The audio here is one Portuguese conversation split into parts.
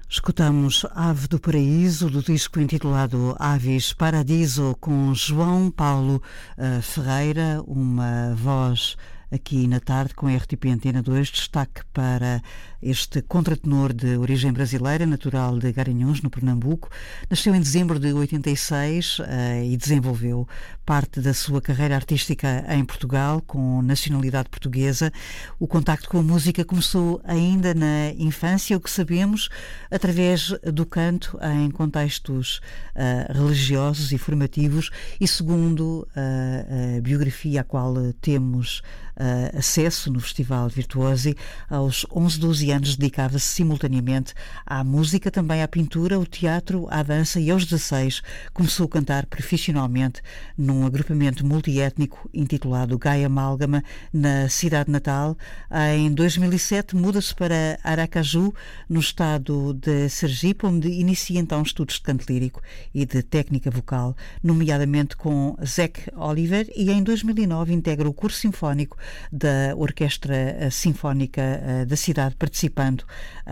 Escutamos Ave do Paraíso, do disco intitulado Aves Paradiso, com João Paulo Ferreira, uma voz aqui na tarde com a RTP Antena 2. Destaque para este contratenor de origem brasileira, natural de Garanhuns, no Pernambuco. Nasceu em dezembro de 86 e desenvolveu parte da sua carreira artística em Portugal, com nacionalidade portuguesa. O contacto com a música começou ainda na infância, o que sabemos, através do canto em contextos religiosos e formativos, e segundo a biografia à qual temos acesso no Festival Virtuosi, aos 11, 12 anos dedicava-se simultaneamente à música, também à pintura, ao teatro, à dança, e aos 16 começou a cantar profissionalmente num agrupamento multiétnico intitulado Gaia Amálgama, na cidade natal. Em 2007 muda-se para Aracaju, no estado de Sergipe, onde inicia então estudos de canto lírico e de técnica vocal, nomeadamente com Zach Oliver, e em 2009 integra o curso sinfónico da Orquestra Sinfónica da cidade, participando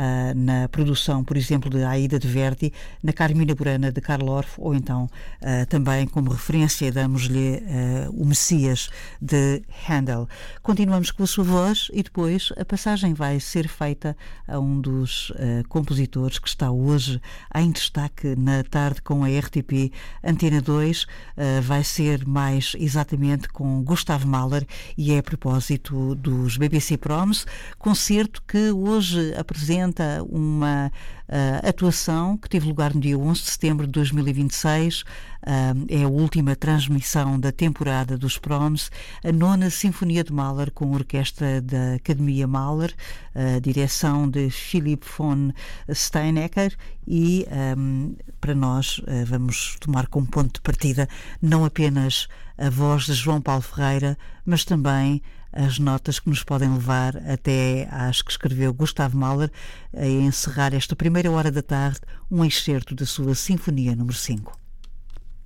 na produção, por exemplo, de Aida de Verdi, na Carmina Burana de Karl Orff, ou então também como referência damos-lhe o Messias de Handel. Continuamos com a sua voz e depois a passagem vai ser feita a um dos compositores que está hoje em destaque na tarde com a RTP Antena 2. Vai ser mais exatamente com Gustav Mahler, e é a propósito dos BBC Proms, concerto que hoje apresenta uma atuação que teve lugar no dia 11 de setembro de 2026. É a última transmissão da temporada dos Proms, a 9ª Sinfonia de Mahler, com a orquestra da Academia Mahler, a direção de Philipp von Steinecker, e para nós vamos tomar como ponto de partida não apenas a voz de João Paulo Ferreira, mas também as notas que nos podem levar até às que escreveu Gustav Mahler, a encerrar esta primeira hora da tarde um excerto da sua Sinfonia número 5.